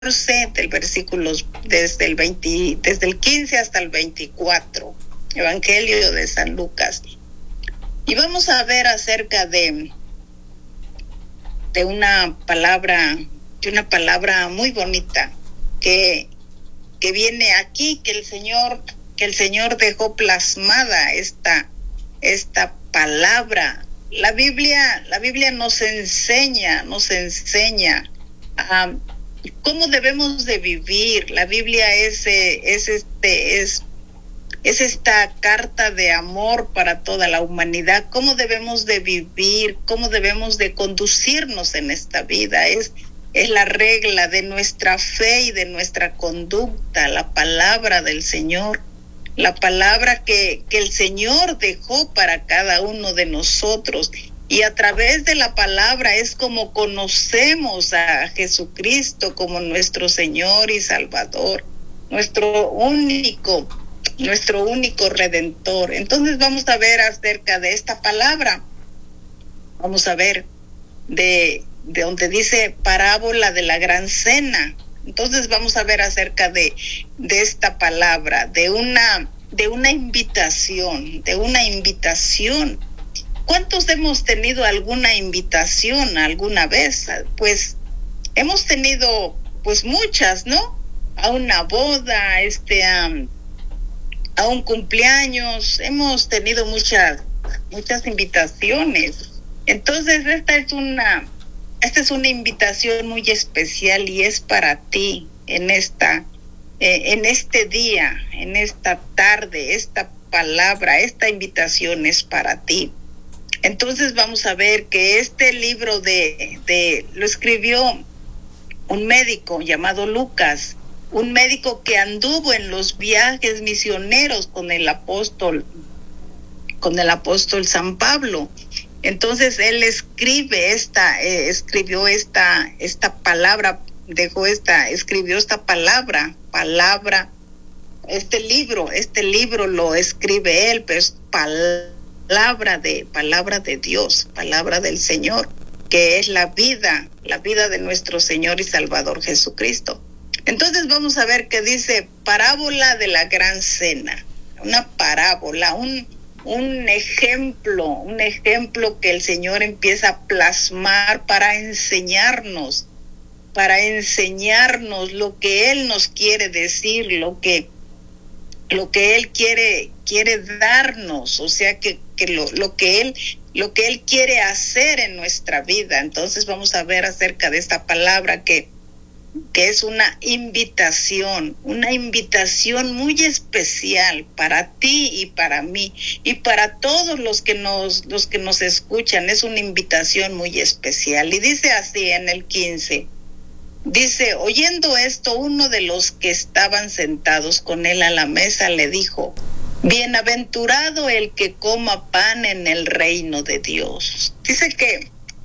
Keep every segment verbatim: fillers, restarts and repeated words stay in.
del versículo desde el veinte, desde el quince hasta el veinticuatro, Evangelio de San Lucas. Y vamos a ver acerca de, de una palabra, de una palabra muy bonita que, que viene aquí, que el Señor, que el Señor dejó plasmada esta, esta palabra. La Biblia, la Biblia nos enseña, nos enseña a cómo debemos de vivir. La Biblia es, es este, es, es esta carta de amor para toda la humanidad. Cómo debemos de vivir, cómo debemos de conducirnos en esta vida. Es, es la regla de nuestra fe y de nuestra conducta, la palabra del Señor. La palabra que, que el Señor dejó para cada uno de nosotros. Y a través de la palabra es como conocemos a Jesucristo como nuestro Señor y Salvador, nuestro único, nuestro único Redentor. Entonces vamos a ver acerca de esta palabra. Vamos a ver de, de donde dice parábola de la gran cena. Entonces vamos a ver acerca de, de esta palabra, de una, de una invitación, de una invitación. ¿Cuántos hemos tenido alguna invitación alguna vez? Pues hemos tenido pues muchas, ¿no? A una boda, este, a, a un cumpleaños, hemos tenido muchas, muchas invitaciones. Entonces esta es una, esta es una invitación muy especial y es para ti en esta, eh, en este día, en esta tarde. Esta palabra, esta invitación es para ti. Entonces vamos a ver que este libro de, de lo escribió un médico llamado Lucas, un médico que anduvo en los viajes misioneros con el apóstol, con el apóstol San Pablo. Entonces él escribe esta, eh, escribió esta, esta palabra, dejó esta, escribió esta palabra, palabra, este libro, este libro lo escribe él, pero es palabra. Palabra de, palabra de Dios, palabra del Señor, que es la vida, la vida de nuestro Señor y Salvador Jesucristo. Entonces vamos a ver que dice parábola de la gran cena, una parábola, un, un ejemplo, un ejemplo que el Señor empieza a plasmar para enseñarnos, para enseñarnos lo que Él nos quiere decir, lo que lo que él quiere quiere darnos, o sea que, que lo, lo que él lo que él quiere hacer en nuestra vida. Entonces vamos a ver acerca de esta palabra que que es una invitación, una invitación muy especial para ti y para mí y para todos los que nos los que nos escuchan. Es una invitación muy especial y dice así en el quince. Dice, oyendo esto, uno de los que estaban sentados con él a la mesa le dijo, bienaventurado el que coma pan en el reino de Dios. Dice que,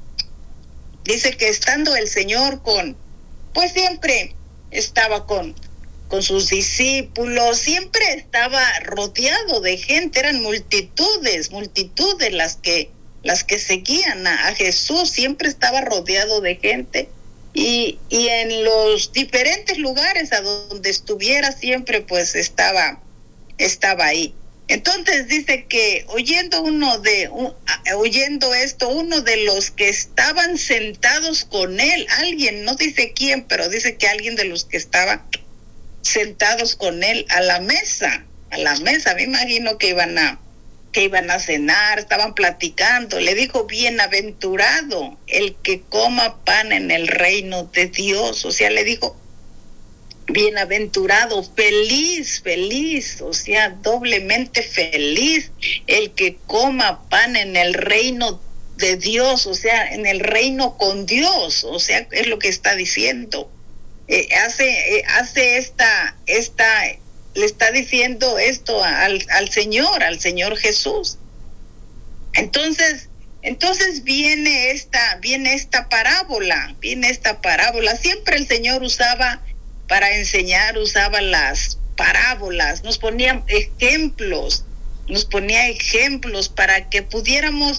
dice que estando el Señor con, pues siempre estaba con, con sus discípulos, siempre estaba rodeado de gente, eran multitudes, multitudes las que, las que seguían a, a Jesús, siempre estaba rodeado de gente. Y, y en los diferentes lugares a donde estuviera siempre pues estaba, estaba ahí. Entonces dice que oyendo uno de, un, oyendo esto, uno de los que estaban sentados con él, alguien, no dice quién, pero dice que alguien de los que estaban sentados con él a la mesa, a la mesa, me imagino que iban a, que iban a cenar, estaban platicando, le dijo, bienaventurado el que coma pan en el reino de Dios. O sea, le dijo, bienaventurado, feliz, feliz, o sea, doblemente feliz el que coma pan en el reino de Dios, o sea, en el reino con Dios, o sea, es lo que está diciendo. Eh, hace, eh, hace esta, esta, le está diciendo esto al, al Señor, al Señor Jesús. Entonces, entonces viene esta, viene esta parábola, viene esta parábola. Siempre el Señor usaba, para enseñar, usaba las parábolas, nos ponía ejemplos, nos ponía ejemplos para que pudiéramos,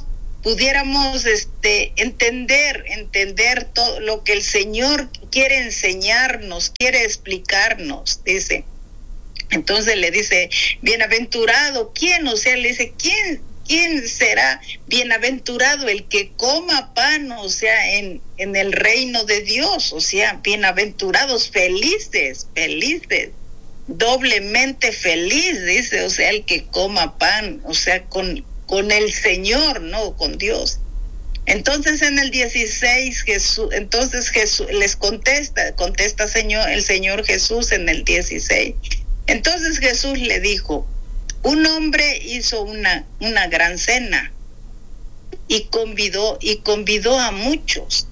pudiéramos este, entender, entender todo lo que el Señor quiere enseñarnos, quiere explicarnos, dice. Entonces le dice, bienaventurado, ¿quién? O sea, le dice, ¿quién, quién será bienaventurado? El que coma pan, o sea, en, en el reino de Dios, o sea, bienaventurados, felices, felices, doblemente feliz, dice, o sea, el que coma pan, o sea, con, con el Señor, no con Dios. Entonces en el dieciséis, Jesús, entonces Jesús les contesta, contesta Señor, el Señor Jesús en el dieciséis. Entonces Jesús le dijo, un hombre hizo una, una gran cena y convidó, y convidó a muchos.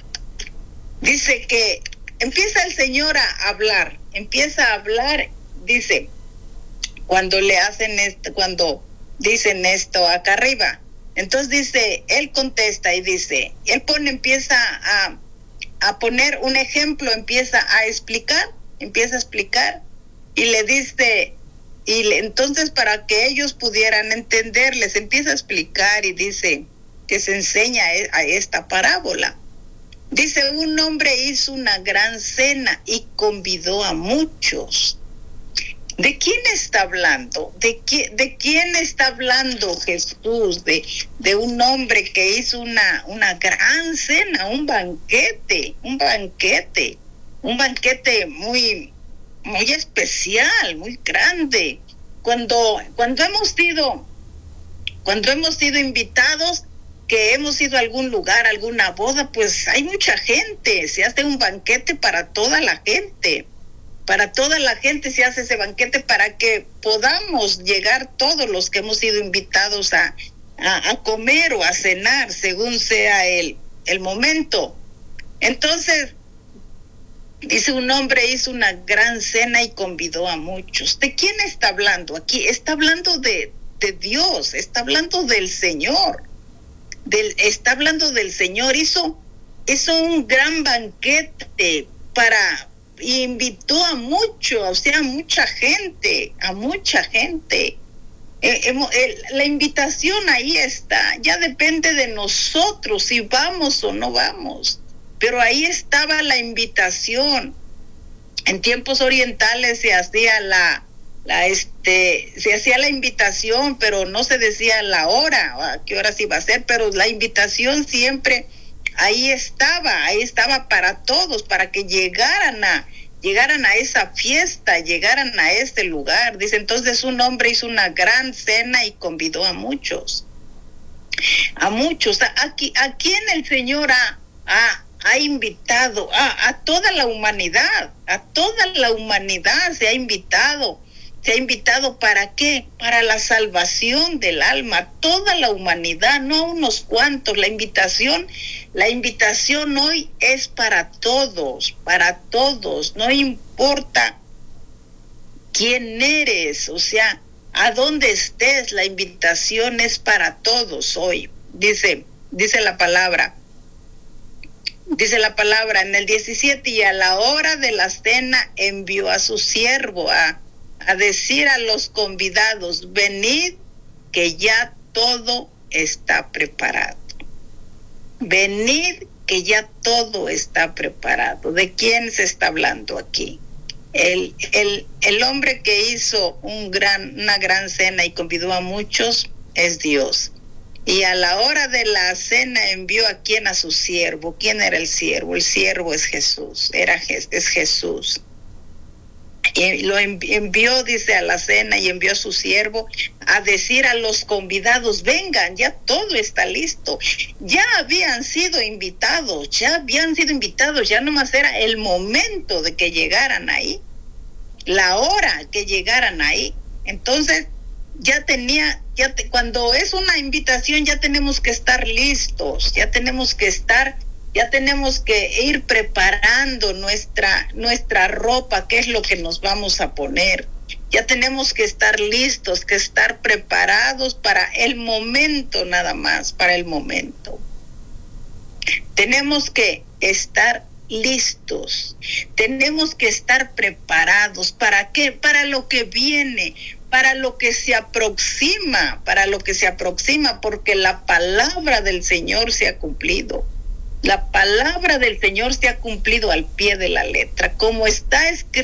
Dice que empieza el Señor a hablar, empieza a hablar, dice, cuando le hacen esto, cuando dicen esto acá arriba. Entonces dice, él contesta y dice, él pone, empieza a, a poner un ejemplo, empieza a explicar, empieza a explicar. Y le dice, y le, entonces para que ellos pudieran entender, les empieza a explicar y dice que se enseña a esta parábola. Dice, un hombre hizo una gran cena y convidó a muchos. ¿De quién está hablando? ¿De, qué, de quién está hablando Jesús? De, de un hombre que hizo una, una gran cena, un banquete, un banquete, un banquete muy... muy especial, muy grande. Cuando, cuando hemos sido, cuando hemos sido invitados, que hemos ido a algún lugar, a alguna boda, pues hay mucha gente, se hace un banquete para toda la gente, para toda la gente se hace ese banquete para que podamos llegar todos los que hemos sido invitados a, a, a comer o a cenar, según sea el, el momento. Entonces, dice, un hombre hizo una gran cena y convidó a muchos. ¿De quién está hablando aquí? Está hablando de, de Dios, está hablando del Señor. Del, está hablando del Señor. Hizo, hizo un gran banquete para, y invitó a muchos, o sea, a mucha gente, a mucha gente. Eh, eh, la invitación ahí está, ya depende de nosotros si vamos o no vamos. Pero ahí estaba la invitación. En tiempos orientales se hacía la, la este, se hacía la invitación, pero no se decía la hora, a qué hora se iba a hacer, pero la invitación siempre ahí estaba, ahí estaba para todos, para que llegaran a, llegaran a esa fiesta, llegaran a ese lugar. Dice, entonces un hombre hizo una gran cena y convidó a muchos, a muchos. Aquí, ¿a quién el Señor ha, ha ha invitado? A, a toda la humanidad, a toda la humanidad se ha invitado. Se ha invitado ¿para qué? Para la salvación del alma, toda la humanidad, no unos cuantos. La invitación, la invitación hoy es para todos, para todos, no importa quién eres, o sea, a dónde estés, la invitación es para todos hoy. Dice, dice la palabra, Dice la palabra en el diecisiete, y a la hora de la cena envió a su siervo a, a decir a los convidados, venid, que ya todo está preparado. Venid, que ya todo está preparado. ¿De quién se está hablando aquí? El, el, el hombre que hizo un gran, una gran cena y convidó a muchos es Dios. Y a la hora de la cena envió a quien, a su siervo. ¿Quién era el siervo? El siervo es Jesús, era es Jesús. Y lo envió, dice, a la cena, y envió a su siervo a decir a los convidados, vengan, ya todo está listo. Ya habían sido invitados, ya habían sido invitados, ya nomás era el momento de que llegaran ahí, la hora que llegaran ahí. Entonces, ya tenía, ya te, cuando es una invitación ya tenemos que estar listos, ya tenemos que estar, ya tenemos que ir preparando nuestra, nuestra ropa, qué es lo que nos vamos a poner. Ya tenemos que estar listos, que estar preparados para el momento nada más, para el momento. Tenemos que estar listos, tenemos que estar preparados. ¿Para qué? Para lo que viene, para lo que se aproxima, para lo que se aproxima, porque la palabra del Señor se ha cumplido. La palabra del Señor se ha cumplido al pie de la letra, como está escrito.